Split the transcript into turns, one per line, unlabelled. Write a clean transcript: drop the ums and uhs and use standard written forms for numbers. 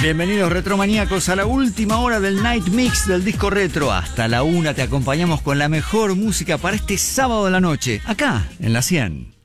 Bienvenidos retromaníacos a la última hora del Night Mix del disco retro. Hasta la 1 te acompañamos con la mejor música para este sábado de la noche, acá en la 100.